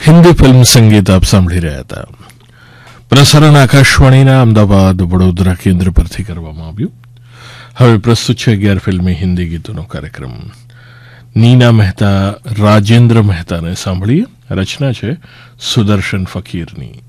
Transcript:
Hindi film સંગીત આપ સાંભળી રહ્યા હતા. પ્રસારણ આકાશવાણીના અમદાવાદ વડોદરા કેન્દ્ર પરથી કરવામાં આવ્યું. હવે પ્રસ્તુત છે 11 ફિલ્મી હિન્દી ગીતોનો કાર્યક્રમ. નીના મહેતા રાજેન્દ્ર મહેતાને સાંભળીએ. રચના છે સુદર્શન ફકીરની.